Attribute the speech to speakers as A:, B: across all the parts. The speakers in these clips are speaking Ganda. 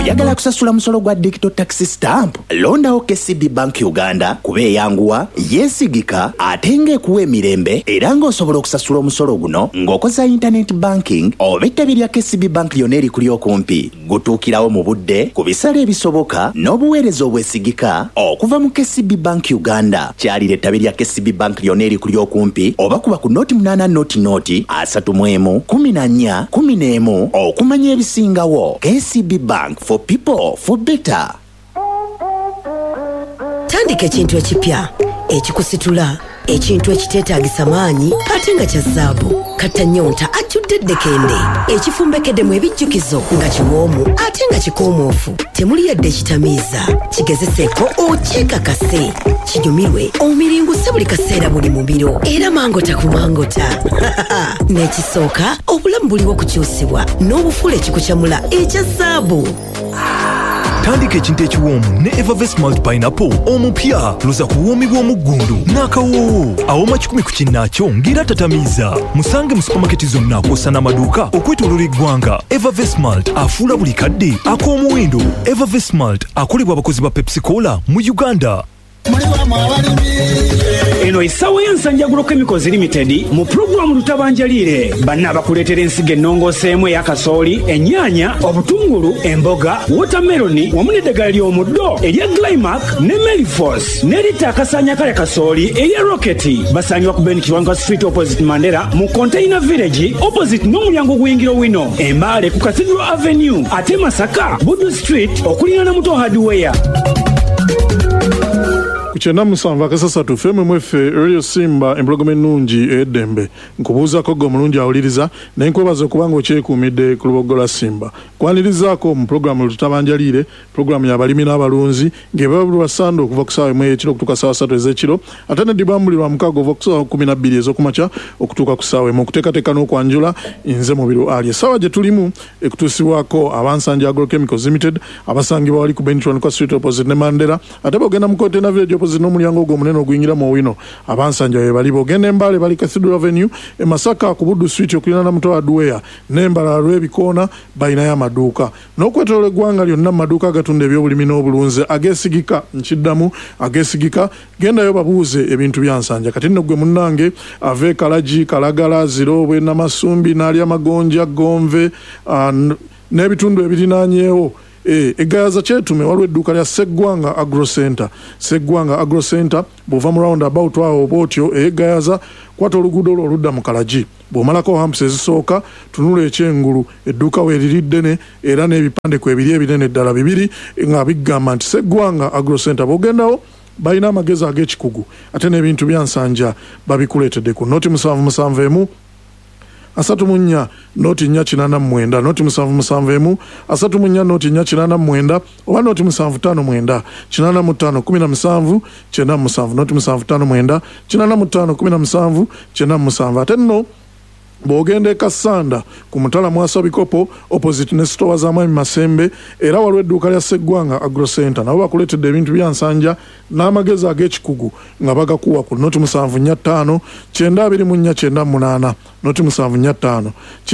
A: oyagala kusasula musolo gwa digital tax stamp londawo KCB Bank Uganda kuba eyanguwa yeesigika ate ng'ekuwa emirembe era ng'osobola okusasula omusolo guno ng'okoza internet banking oba ettabi lya KCB Bank lyonna erikuli okumpi gutuukirawo mu budde ku bisale ebisoboka n'obuweereza obwesigika okuva mu KCB Bank Uganda kyalira ettabi lya KCB Bank lyonna erikuli okumpi oba kuba ku noti 8 noti 31 okumanya ebisingawo. KCB Bank for people for better.
B: Tandika ekintu ekipya ekikusitula ekintu ekiteetaagisa maanyi ate nga kya zzaabu katta nnyonta ajjudde eddekende ekifumbekeddemu ebijjukizo nga kiwoomu ate nga kikoomoofu temuli yadde ekitamiiza kigezeseeko okyekakase kinyumirwe omiringuse buli kaseera buli mu biro era mangota ku mangota n'ekisooka obulamu buliwo kukyusibwa n'obufuula ekikukyamula ekya zzaabu.
C: Tandika ekintu ekiwoomu ne Evervest Malt Pineapple omupya luza kuwoomi bw'omuggundu n'akawoowo awoma 10 ku kinnaakyo ng'era tatamiiza. Musange mu supamaketi zonna kw'ossa n'amaduuka okwetooloola eggwanga. Evervest Malt afuula buli kadde ak'omuwendo. Evervest Malt akolebwa abakozi ba Pepsi Cola mu Uganda.
D: Eno isawo y'ensanjagulo Chemicals Limited mu programu lutabanjaliire banna bakuleetera ensigo ennongoseemu ey'akasooli, ennyaanya, obutungulu, emboga, watermeloni wamu n'eddagala ly'omuddo erya Glymac ne Melifos n'eritta akasaanya kale kasooli erya Rocket. Basangibwa ku Ben Kiwanga Street opposite Mandela mu Container Village opposite n'omulyango gw'ingiro wino Embaale ku Cathedral Avenue ate Masaka Budu Street okuliraana Muto Hardware.
E: Kuchena musanva akasasatu feme mwefe Radio Simba emblogome nungi edembe nkubuuzako gwe mulungi awuliriza naye nkwebaza okubanga okyekuumidde ku lubogola Simba kwanirizaako mu programu lutabanjaliire programu y'abalimi n'abalunzi ng'ebabulwa Sando okuva ku ssaawa 1 ekiro okutuuka ssaawa 3 ez'ekiro ate ne dibambulirwa mukaaga okuva ku ssaawa 12 ez'okumakya okutuuka ku ssaawa 1 okuteekateeka n'okwanjula nze Mubiru Ali. Essaawa gye tulimu ekutuusibwako abansanja Agrochemicals Limited abasangibwa wali ku Benitron Street opposite ne Mandela ate bogenda mu Container Village opposite n'omulyango ogw'omunene oguyingira mu Owino abansanja we bali bogenda Embaale bali Cathedral Avenue e Masaka ku Buddu Street okuliraana Muto Hardware n'Embalala lw'ebikoona balinayo amaduuka n'okwetooloola eggwanga lyonna amaduuka agatunda ebyobulimi n'obulunzi ageesigika nkiddamu ageesigika gendayo babuuze ebintu byansanja kati nno gwe munnange ave Kalagi Kalagala Zirobwe Namasumbi n'ali Amagonja Gomve n'ebitundu ebirinaanyeewo egayaza kyetume waliwo edduuka lya Sseggwanga Agro Center. Sseggwanga Agro Center bw'ova mu round about awo bw'otyo egayaza kwata oluguudo olwo oludda mu Kalagi bw'omalako hamps ezisooka tunula ekyengulu edduuka weeriri ddene era n'ebipande ku ebiri ebinene ddala bibiri nga bigamba nti Sseggwanga Agro Center bw'ogendawo balina amagezi ag'ekikugu ate n'ebintu byansanja babikuleetedde ku noti 771 34 noti 489 noti 771 34 noti 489 oba noti 759 85 17 97 noti 759 85 17 97 ate nno bw'ogenda Kasanda ku Mutala Mwasa Bikopo opposite ne store z'amaanyi Masembe era waliwo edduuka lya Sseggwanga Agro Center nabo bakuleetedde ebintu byansanja n'amagezi ag'ekikugu nga bagakuwa ku noti 745 92498 noti 745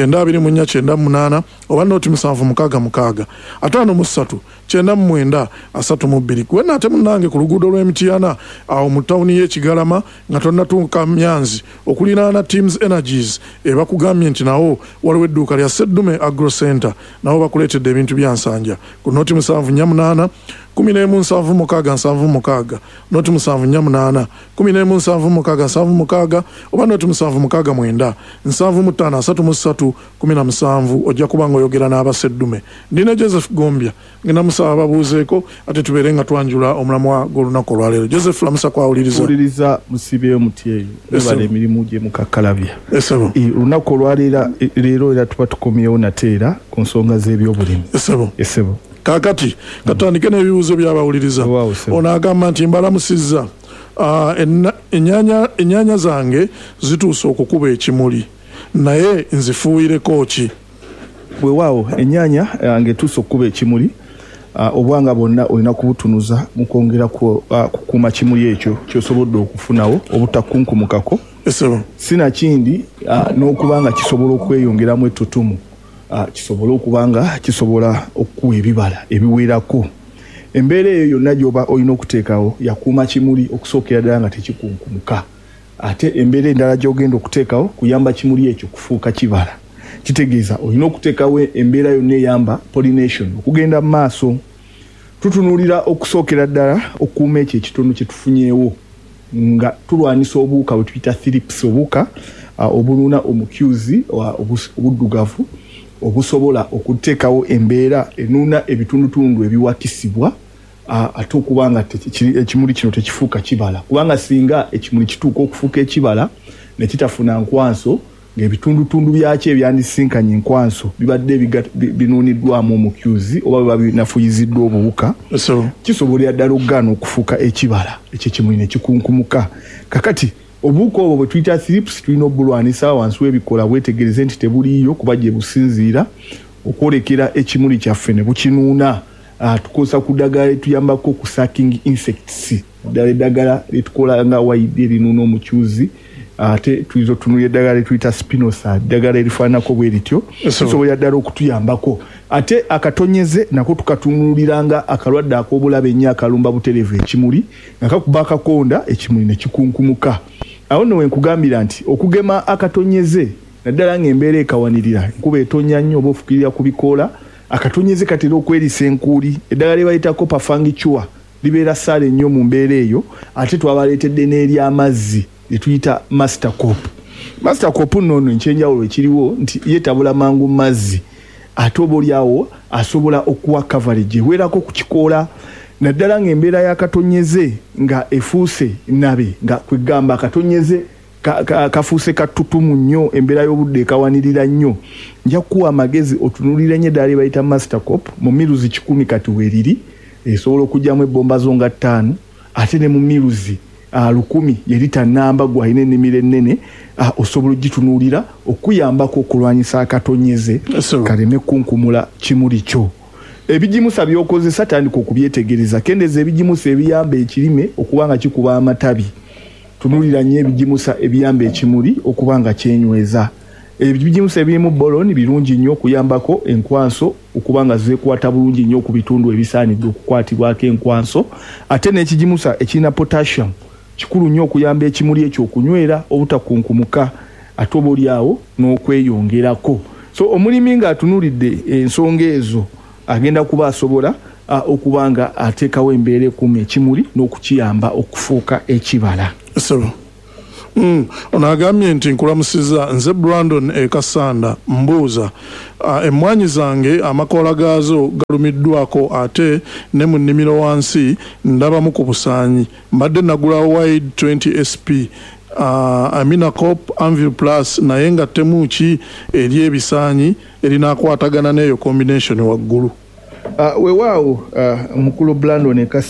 E: 92498 oba noti 766 53 99 32 kwena ate munnange ku luguudo lw'Emitiana awo mu tawuni y'Ekigalama nga tonnatuuka Myanzi okuliraana Teams Energies bakugambye nti nawo waliwo edduuka lya Seddume Agro Center nabo bakuleetedde ebintu byansanja ku noti 748 1176 noti 748 1176 oba noti 769 75 17 ojja kubanga oyogera n'abaseddume. Ndina Joseph Gombya ngenda musaba babuuzeeko ate tubeere nga twanjula omulamwa gw'olunaku olwaleero. Joseph lamusa kwawuliriza
F: musibeyo mutyeyo ebale emirimu gye mukakkalabya olunaku olwaleero era tuba tukomyewo nateera ku nsonga z'ebyobulimi. Esebo
E: kakati katandike n'ebibuuzo by'abawuliriza. Ono agamba nti mbalamusizza ennyaanya zange zituuse okukuba ekimuli naye nzifuuyireko ki?
F: Weewaawo ennyaanya yange etuuse okukuba ekimuli obwanga bwonna olina kubutunuza mu kwongera kukuuma kimuli ekyo ky'osobodde okufunawo obutakunkumukako sinakindi n'okuba nga kisobola okweyongeramu ettutumu kisobola okubanga kisobola okuwa ebibala ebiwerako. Embeera eyo yonna gy'oba olina okuteekawo yakuuma kimuli okusookera ddala nga tekikunkumuka. Ate embeera endala gy'ogenda okuteekawo kuyamba kimuli ekyo kufuuka kibala. Kitegeeza olina okuteekawo embeera yonna eyamba pollination okugenda mu maaso. Tutunuulira okusookera ddala okukuuma ekyo ekitono kye tufunyeewo nga tulwanisa obuwuka bwe tuyita thrips, obuwuka obuluna omukyuzi obuddugavu obusobola okuteekawo embeera enuna ebitundutundu ebiwakisibwa ate okubanga ekimuli kino tekifuuka kibala. Kubanga singa ekimuli kituuka okufuuka ekibala ne kitafuna nkwanso ng'ebitundutundu byakyo ebyandisinkanye enkwanso bibadde binuuniddwamu omukyuzi oba biba binafuyiziddwa obuwuka, kisobolera ddala okugaana okufuuka ekibala ekyo ekimuli ne kikunkumuka. Kakati obuwuka obwo bwe tuyita thrips tulina obulwanisa wansi w'ebikola bwetegereze nti tebuliiyo kuba gye businziira okwolekera ekimuli kyaffe ne bukinuuna. Tukozesa ku ddagala lituyambako ku sucking insects, ddala eddagala litukola nga waidi erinuuna omukyuzi. Ate tuyinza otunuulira eddagala lituyita spinosa, ddagala erifaanako bwe lityo tusobolera ddala okutuyambako. Ate akatonyeze nako tukatunuulira nga akalwadde ak'obulabe ennyo akalumba butereevu ekimuli nga kakuba akakonda ekimuli ne kikunkumuka. Awo nno wenkugambira nti okugema akatonyeze naddala ng'embeera ekawanirira enkuba etonnya nnyo oba ofukirira ku bikoola, akatonyeze katera okwerisa enkuuli. Eddagala lye bayitako pafangichua libeera ssaala ennyo mu mbeera eyo. Ate twabaleetedde n'ery'amazzi lye tuyita mastercop. Mastercop nno ekyenjawulo ekiriwo nti yeetabula mangu mazzi ate oba oliawo asobola okuwa coverage eweerako ku kikoola. Naddala ng'embeera y'akatonyeze nga efuuse nabe nga kwegamba akatonyeze kafuuse katutumu nnyo, embeera y'obudde ekawanirira nnyo, nja kuwa amagezi otunuulire nnyo eddala lye bayita mastercop mu miruzi 10 kati weeriri esobola okugyamu ebbomba zo nga 5, ate ne mu miruzi 1000 yerita namba gwalina ennimiro ennene osobola ogitunuulira okuyambako okulwanyisa akatonyeze kaleme kunkumula kimuli kyo. Ebijimusa by'okozesa tandika okubyetegereza. Kendeeza ebijimusa ebiyamba ekirime okuba nga kikuba amatabi. Tunuulira nnyo ebijimusa ebiyamba ekimuli okuba nga kyenyweza. Ebijimusa ebirimu boloni birungi nnyo okuyambako enkwanso okuba nga zeekwata bulungi nnyo ku bitundu ebisaanidde okukwatibwako enkwanso. Ate n'ekijimusa ekirina potassium kikulu nnyo okuyamba ekimuli ekyo okunywera obutakunkumuka ate oba oliawo n'okweyongerako. So omulimi ng'atunuulidde ensonga ezo agenda kuba asobola okuba nga ateekawo embeera ekuuma ekimuli n'okukiyamba okufuuka ekibala.
E: Ono agambye nti nkulamusiza nze Brandon Kasanda mbuuza emmwanyi zange amakoola gaazo galumiddwako ate ne mu nnimiro wansi ndabamu ku busaanyi. Mbadde nagula wide 20 SP Aminacop Anvil Plus naye nga temuki eri ebisaanyi erinaakwatagana n'eyo combination waggulu.
F: Weewaawo mukulu Brandon Kasanda